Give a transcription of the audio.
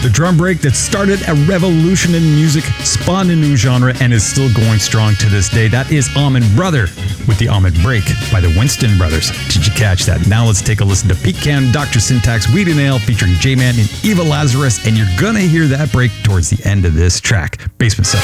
The drum break that started a revolution in music spawned a new genre and is still going strong to this day. That is Allman Brother with the Allman Break by the Winston Brothers. Did you catch that? Now let's take a listen to Pete Can, Dr. Syntax, Weed and Ale featuring J-Man and Eva Lazarus, and you're gonna hear that break towards the end of this track. Basement Session.